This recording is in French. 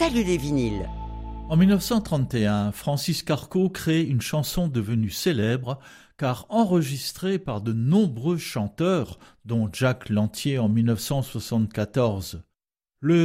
Salut les vinyles. En 1931, Francis Carco crée une chanson devenue célèbre car enregistrée par de nombreux chanteurs, dont Jacques Lantier en 1974. Le